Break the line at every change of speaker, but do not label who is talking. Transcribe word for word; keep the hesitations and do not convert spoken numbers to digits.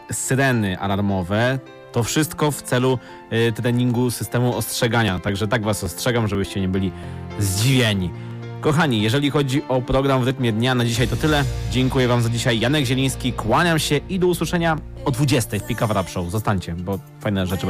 syreny alarmowe. To wszystko w celu y, treningu systemu ostrzegania. Także tak was ostrzegam, żebyście nie byli zdziwieni. Kochani, jeżeli chodzi o program w rytmie dnia, na dzisiaj to tyle. Dziękuję wam za dzisiaj. Janek Zieliński, kłaniam się i do usłyszenia o dwudziestej w Pick Up Rap Show. Zostańcie, bo fajne rzeczy